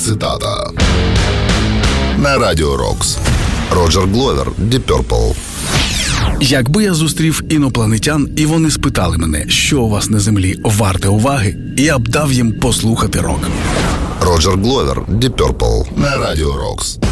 Цитата. На Радіо Рокс. Роджер Гловер, Deep Purple. Якби я зустрів інопланетян, і вони спитали мене, що у вас на землі варте уваги, я б дав їм послухати рок. Роджер Гловер, Deep Purple. На Радіо Рокс.